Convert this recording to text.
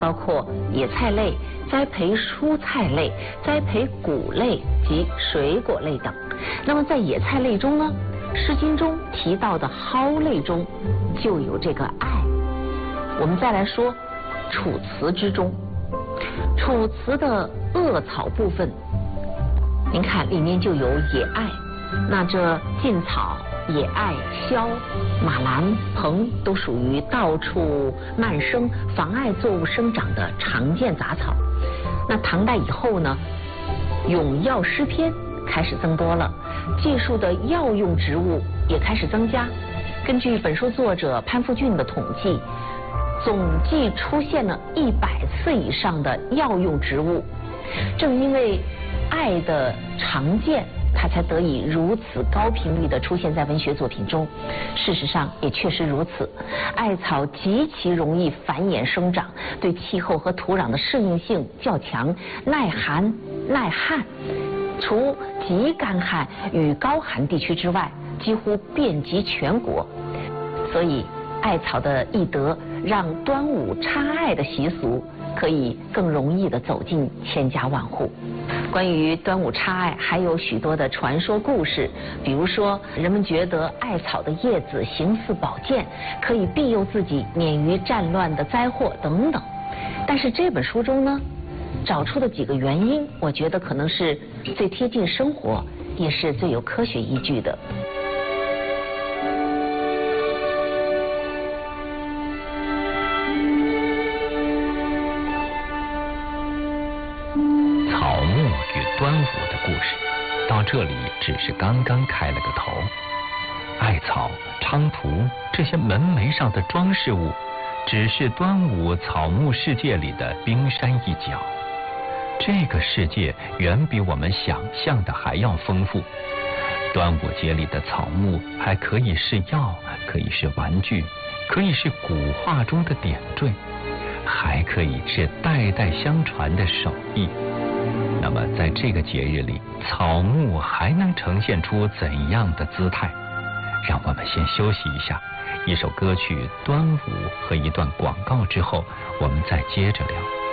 包括野菜类、栽培蔬菜类、栽培谷类及水果类等。那么在野菜类中呢，《诗经》中提到的蒿类中就有这个艾。我们再来说《楚辞》之中，《楚辞》的恶草部分，您看里面就有野艾。那这劲草、野艾、萧、马兰、蓬都属于到处漫生、妨碍作物生长的常见杂草。那唐代以后呢，咏药诗篇开始增多了，记述的药用植物也开始增加。根据本书作者潘复俊的统计，总计出现了100次以上的药用植物。正因为艾的常见，它才得以如此高频率地出现在文学作品中。事实上也确实如此，艾草极其容易繁衍生长，对气候和土壤的适应性较强，耐寒耐旱。除极干旱与高寒地区之外，几乎遍及全国。所以艾草的易得，让端午插艾的习俗可以更容易地走进千家万户。关于端午插艾还有许多的传说故事，比如说人们觉得艾草的叶子形似宝剑，可以庇佑自己免于战乱的灾祸等等。但是这本书中呢，找出的几个原因，我觉得可能是最贴近生活，也是最有科学依据的。 端午的故事到这里只是刚刚开了个头，艾草、菖蒲这些门楣上的装饰物，只是端午草木世界里的冰山一角。这个世界远比我们想象的还要丰富。端午节里的草木还可以是药，可以是玩具，可以是古画中的点缀，还可以是代代相传的手艺。那么在这个节日里，草木还能呈现出怎样的姿态？让我们先休息一下，一首歌曲《端午》和一段广告之后，我们再接着聊。